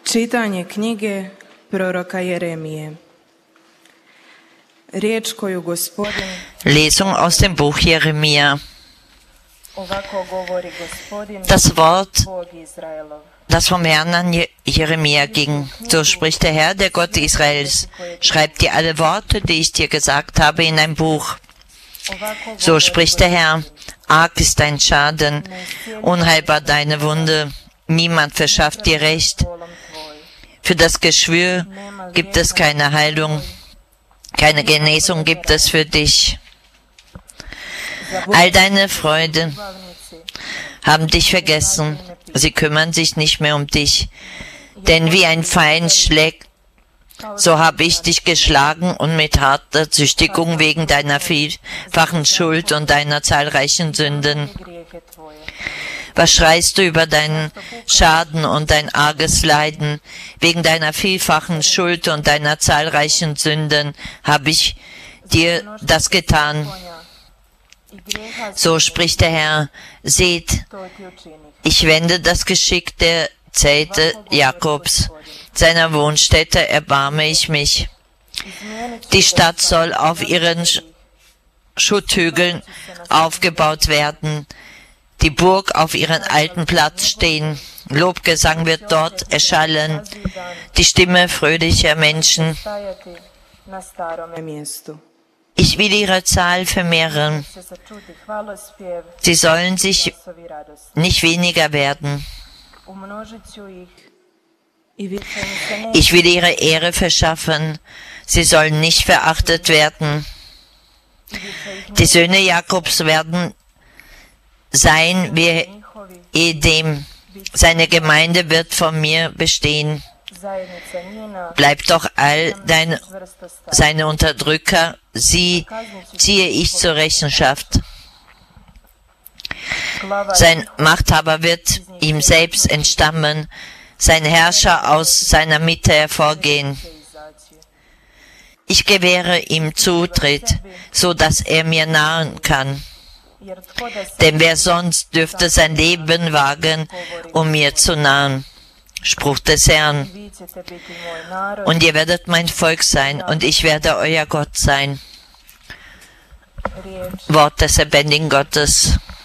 Čitanje knjige proroka Jeremije. Riječ koju Gospodin Lesung aus dem Buch Jeremia. ovako govori Gospodin, Das Wort, Bog Izraelov. das vom Herrn an Jeremia ging. So spricht der Herr, der Gott Israels. Schreib dir alle Worte, die ich dir gesagt habe, in ein Buch. So spricht der Herr. Arg ist dein Schaden, unheilbar deine Wunde. Niemand verschafft dir Recht. Für das Geschwür gibt es keine Heilung. Keine Genesung gibt es für dich. All deine Freuden haben dich vergessen. Sie kümmern sich nicht mehr um dich. Denn wie ein Feind schlägt, so habe ich dich geschlagen und mit harter Züchtigung wegen deiner vielfachen Schuld und deiner zahlreichen Sünden. Was schreist du über deinen Schaden und dein arges Leiden? Wegen deiner vielfachen Schuld und deiner zahlreichen Sünden habe ich dir das getan. So spricht der Herr, seht, ich wende das Geschick der Zelte Jakobs, seiner Wohnstätte erbarme ich mich. Die Stadt soll auf ihren Schutthügeln aufgebaut werden, die Burg auf ihren alten Platz stehen. Lobgesang wird dort erschallen, die Stimme fröhlicher Menschen. Na starome mjestu. Ich will ihre Zahl vermehren. Se začuti hvalospjev, Sie sollen sich glasovi radosti. nicht weniger werden. Umnožit ću ih i više im se neće Ich will ihre Ehre verschaffen. Sie sollen nicht verachtet werden. Die Söhne Jakobs werden sein wie njihovi, Edem. Seine Gemeinde wird von mir bestehen. zajednica njena, Bleibt doch all čvrsto sta. seine Unterdrücker, sie ziehe ich zur Rechenschaft. Glava Sein Machthaber wird ihm selbst entstammen, sein Herrscher aus seiner Mitte hervorgehen. će izaći. Ich gewähre ihm Zutritt, so dass er mir nahen kann. Jer tko da se Denn wer sonst dürfte sein Leben wagen, um mir zu nahen? Spruch des Herrn. vi ćete biti moj narod, Und ihr werdet mein Volk sein, und ich werde euer Gott sein. riječ Wort des lebendigen Gottes.